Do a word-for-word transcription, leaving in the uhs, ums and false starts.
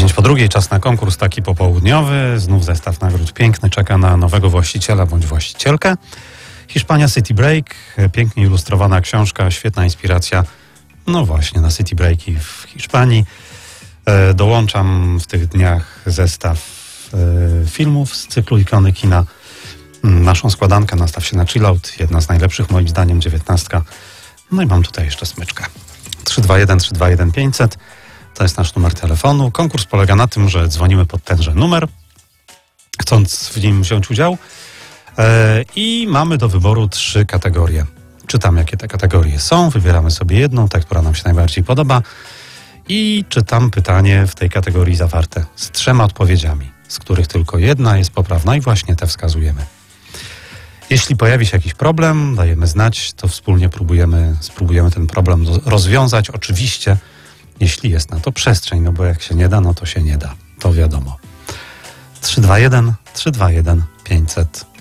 pięć po drugiej, czas na konkurs taki popołudniowy. Znów zestaw nagród piękny czeka na nowego właściciela bądź właścicielkę. Hiszpania City Break, pięknie ilustrowana książka, świetna inspiracja, no właśnie, na City Breaki w Hiszpanii. E, dołączam w tych dniach zestaw e, filmów z cyklu Ikony Kina. Naszą składankę Nastaw się na chillout, jedna z najlepszych moim zdaniem, dziewiętnastka. No i mam tutaj jeszcze smyczkę. trzy dwa jeden trzy dwa jeden pięćset. To jest nasz numer telefonu. Konkurs polega na tym, że dzwonimy pod tenże numer, chcąc w nim wziąć udział. E, I mamy do wyboru trzy kategorie. Czytam, jakie te kategorie są. Wybieramy sobie jedną, tę, która nam się najbardziej podoba. I czytam pytanie w tej kategorii zawarte z trzema odpowiedziami, z których tylko jedna jest poprawna i właśnie te wskazujemy. Jeśli pojawi się jakiś problem, dajemy znać, to wspólnie próbujemy, spróbujemy ten problem rozwiązać. Oczywiście, jeśli jest na to przestrzeń, no bo jak się nie da, no to się nie da. To wiadomo. trzy dwa jeden trzy dwa jeden pięćset.